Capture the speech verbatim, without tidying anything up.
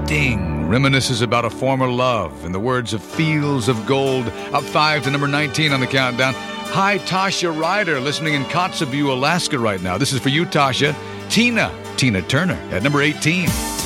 Sting reminisces about a former love in the words of Fields of Gold. Up five to number nineteen on the countdown. Hi, Tasha Ryder, listening in Kotzebue, Alaska right now. This is for you, Tasha. Tina, Tina Turner at number eighteen.